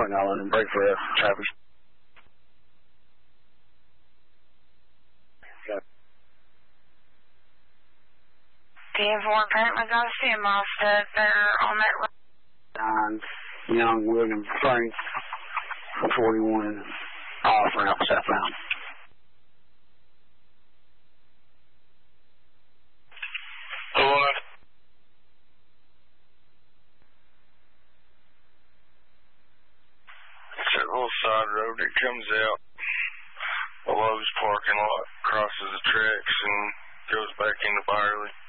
911, break for traffic. 10-4 apparently got a semi they're on that road. 9 Young William Frank 41 off ramp southbound. What? It's that little side road that comes out below his parking lot, crosses the tracks, and goes back into Byerly.